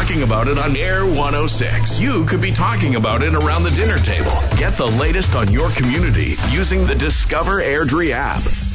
talking about it on Air 106. You could be talking about it around the dinner table. Get the latest on your community using the Discover Airdrie app.